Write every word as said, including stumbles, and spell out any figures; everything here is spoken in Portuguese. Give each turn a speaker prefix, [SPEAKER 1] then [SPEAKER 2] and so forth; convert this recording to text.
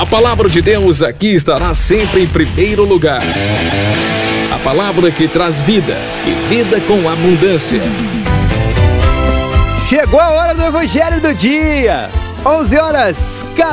[SPEAKER 1] A palavra de Deus aqui estará sempre em primeiro lugar. A palavra que traz vida e vida com abundância.
[SPEAKER 2] Chegou a hora do Evangelho do Dia. onze horas,